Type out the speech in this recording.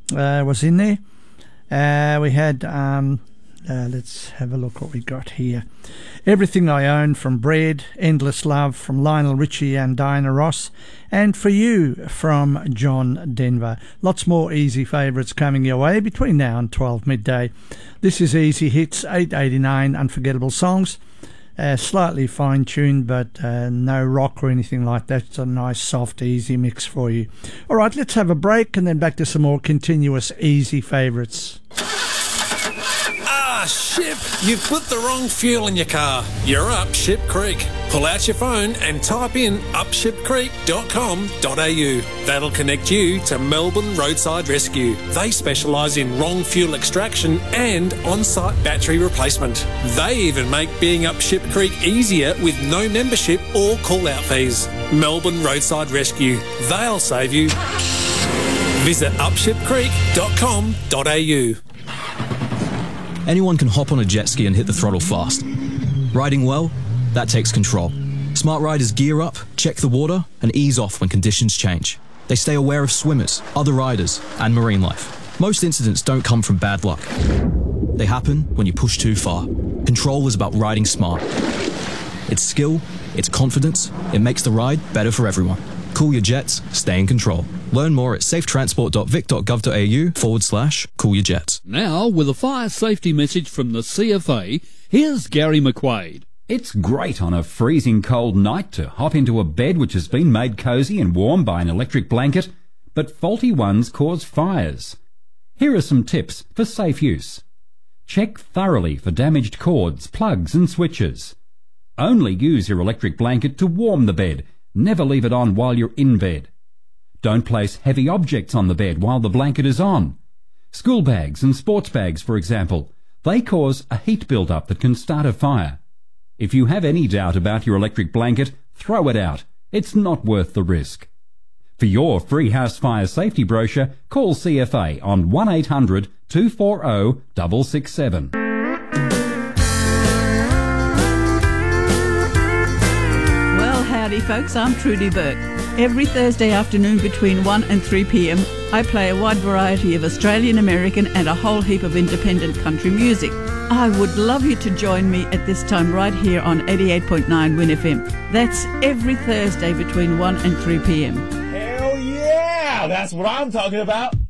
was in there. We had, let's have a look what we got here. Everything I Own from Bread, Endless Love from Lionel Richie and Diana Ross, and For You from John Denver. Lots more easy favourites coming your way between now and 12 midday. This is Easy Hits, 889 unforgettable songs. Slightly fine-tuned, but no rock or anything like that. It's a nice, soft, easy mix for you. All right, let's have a break and then back to some more continuous easy favourites. Ship, you've put the wrong fuel in your car. You're up Ship Creek. Pull out your phone and type in upshipcreek.com.au. That'll connect you to Melbourne Roadside Rescue. They specialise in wrong fuel extraction and on-site battery replacement. They even make being up Ship Creek easier with no membership or call-out fees. Melbourne Roadside Rescue. They'll save you. Visit upshipcreek.com.au. Anyone can hop on a jet ski and hit the throttle fast. Riding well, that takes control. Smart riders gear up, check the water, and ease off when conditions change. They stay aware of swimmers, other riders, and marine life. Most incidents don't come from bad luck. They happen when you push too far. Control is about riding smart. It's skill, it's confidence, it makes the ride better for everyone. Cool your jets, stay in control. Learn more at safetransport.vic.gov.au/coolyourjets. Now, with a fire safety message from the CFA, here's Gary McQuaid. It's great on a freezing cold night to hop into a bed which has been made cosy and warm by an electric blanket, but faulty ones cause fires. Here are some tips for safe use. Check thoroughly for damaged cords, plugs and switches. Only use your electric blanket to warm the bed. Never leave it on while you're in bed. Don't place heavy objects on the bed while the blanket is on. School bags and sports bags, for example, they cause a heat build-up that can start a fire. If you have any doubt about your electric blanket, throw it out. It's not worth the risk. For your free house fire safety brochure, call CFA on 1800 240 667. Howdy folks, I'm Trudy Burke. Every Thursday afternoon between 1 and 3 p.m. I play a wide variety of Australian, American and a whole heap of independent country music. I would love you to join me at this time right here on 88.9 Win FM. That's every Thursday between 1 and 3 p.m. Hell yeah! That's what I'm talking about.